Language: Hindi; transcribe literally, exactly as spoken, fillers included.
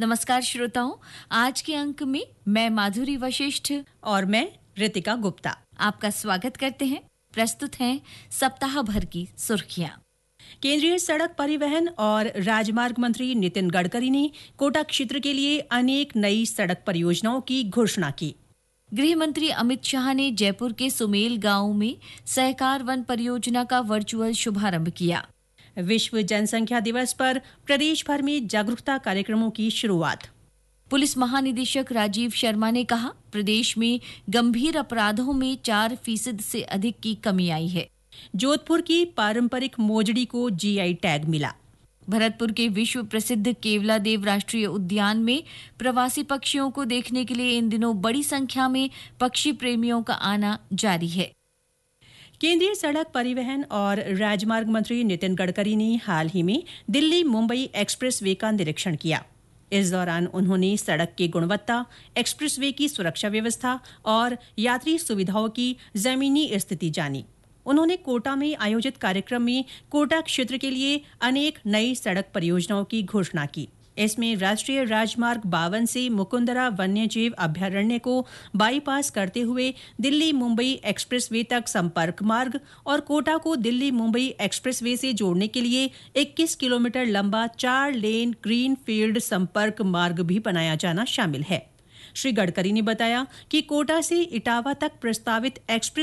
नमस्कार श्रोताओं, आज के अंक में मैं माधुरी वशिष्ठ और मैं रितिका गुप्ता आपका स्वागत करते हैं। प्रस्तुत हैं सप्ताह भर की सुर्खियां। केंद्रीय सड़क परिवहन और राजमार्ग मंत्री नितिन गडकरी ने कोटा क्षेत्र के लिए अनेक नई सड़क परियोजनाओं की घोषणा की। गृह मंत्री अमित शाह ने जयपुर के सुमेल गांव में सहकार वन परियोजना का वर्चुअल शुभारंभ किया। विश्व जनसंख्या दिवस पर प्रदेश भर में जागरूकता कार्यक्रमों की शुरुआत। पुलिस महानिदेशक राजीव शर्मा ने कहा, प्रदेश में गंभीर अपराधों में चार फीसद से अधिक की कमी आई है। जोधपुर की पारंपरिक मोजड़ी को जीआई टैग मिला। भरतपुर के विश्व प्रसिद्ध केवलादेव राष्ट्रीय उद्यान में प्रवासी पक्षियों को देखने के लिए इन दिनों बड़ी संख्या में पक्षी प्रेमियों का आना जारी है। केंद्रीय सड़क परिवहन और राजमार्ग मंत्री नितिन गडकरी ने हाल ही में दिल्ली मुंबई एक्सप्रेसवे का निरीक्षण किया। इस दौरान उन्होंने सड़क की गुणवत्ता, एक्सप्रेसवे की सुरक्षा व्यवस्था और यात्री सुविधाओं की जमीनी स्थिति जानी। उन्होंने कोटा में आयोजित कार्यक्रम में कोटा क्षेत्र के लिए अनेक नई सड़क परियोजनाओं की घोषणा की। इसमें राष्ट्रीय राजमार्ग बावन से मुकुंदरा वन्यजीव अभ्यारण्य को बाईपास करते हुए दिल्ली मुंबई एक्सप्रेसवे तक संपर्क मार्ग और कोटा को दिल्ली मुंबई एक्सप्रेसवे से जोड़ने के लिए इक्कीस किलोमीटर लंबा चार लेन ग्रीन फील्ड संपर्क मार्ग भी बनाया जाना शामिल है। श्री गडकरी ने बताया कि कोटा से इटावा तक प्रस्तावित एक्सप्रेस